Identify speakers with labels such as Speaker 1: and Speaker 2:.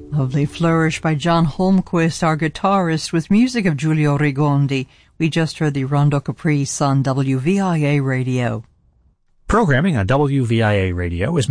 Speaker 1: Lovely Flourish by John Holmquist, our guitarist, with music of Giulio Rigondi. We just heard the Rondo Caprice on WVIA Radio.
Speaker 2: Programming on WVIA Radio is